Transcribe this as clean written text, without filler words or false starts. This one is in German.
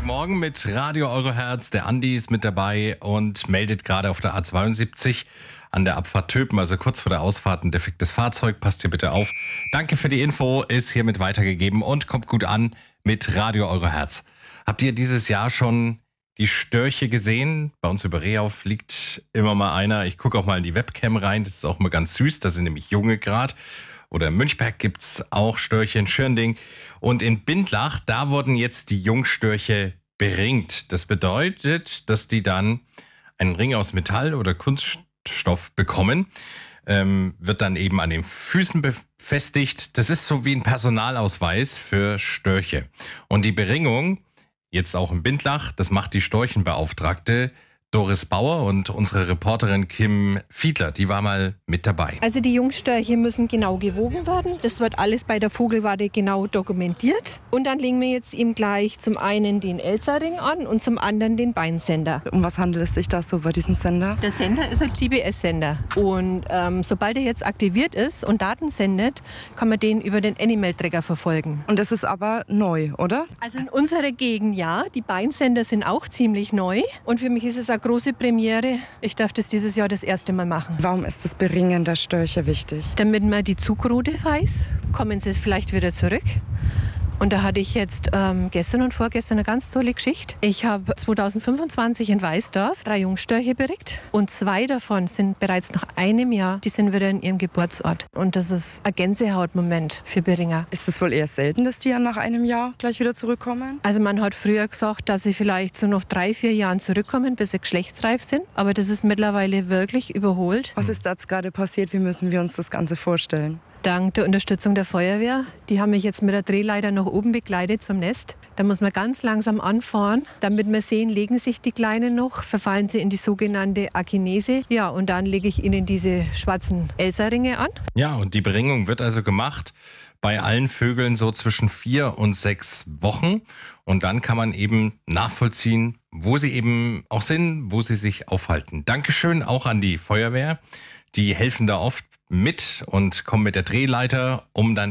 Sonntagmorgen mit Radio Eurohertz. Der Andi ist mit dabei und meldet gerade auf der A72 an der Abfahrt Töpen, also kurz vor der Ausfahrt, ein defektes Fahrzeug. Passt hier bitte auf. Danke für die Info, ist hiermit weitergegeben und kommt gut an mit Radio Eurohertz. Habt ihr dieses Jahr schon die Störche gesehen? Bei uns über Rehau fliegt immer mal einer. Ich gucke auch mal in die Webcam rein. Das ist auch mal ganz süß. Da sind nämlich Junge gerade. Oder in Münchberg gibt's auch Störche, in Schirnding. Und in Bindlach, da wurden jetzt die Jungstörche beringt. Das bedeutet, dass die dann einen Ring aus Metall oder Kunststoff bekommen. Wird dann eben an den Füßen befestigt. Das ist so wie ein Personalausweis für Störche. Und die Beringung, jetzt auch in Bindlach, das macht die Storchenbeauftragte Doris Bauer und unsere Reporterin Kim Fiedler, die war mal mit dabei. Also die Jungstörche müssen genau gewogen werden. Das wird alles bei der Vogelwarte genau dokumentiert. Und dann legen wir jetzt ihm gleich zum einen den Elsa-Ring an und zum anderen den Beinsender. Um was handelt es sich da so bei diesem Sender? Der Sender ist ein GPS-Sender. Und sobald er jetzt aktiviert ist und Daten sendet, kann man den über den Animal-Tracker verfolgen. Und das ist aber neu, oder? Also in unserer Gegend ja. Die Beinsender sind auch ziemlich neu. Und für mich ist es eine große Premiere. Ich darf das dieses Jahr das erste Mal machen. Warum ist das Beringen der Störche wichtig? Damit man die Zugroute weiß, kommen sie vielleicht wieder zurück. Und da hatte ich jetzt gestern und vorgestern eine ganz tolle Geschichte. Ich habe 2025 in Weißdorf 3 Jungstörche beregt und 2 davon sind bereits nach einem Jahr, die sind wieder in ihrem Geburtsort. Und das ist ein Gänsehautmoment für Beringer. Ist es wohl eher selten, dass die ja nach einem Jahr gleich wieder zurückkommen? Also man hat früher gesagt, dass sie vielleicht so noch 3-4 Jahren zurückkommen, bis sie geschlechtsreif sind. Aber das ist mittlerweile wirklich überholt. Was ist da jetzt gerade passiert? Wie müssen wir uns das Ganze vorstellen? Dank der Unterstützung der Feuerwehr. Die haben mich jetzt mit der Drehleiter nach oben begleitet zum Nest. Da muss man ganz langsam anfahren, damit wir sehen, legen sich die Kleinen noch, verfallen sie in die sogenannte Akinese. Ja, und dann lege ich ihnen diese schwarzen Elsa-Ringe an. Ja, und die Beringung wird also gemacht bei allen Vögeln so zwischen 4 und 6 Wochen. Und dann kann man eben nachvollziehen, wo sie eben auch sind, wo sie sich aufhalten. Dankeschön auch an die Feuerwehr. Die helfen da oft mit und kommen mit der Drehleiter, um dann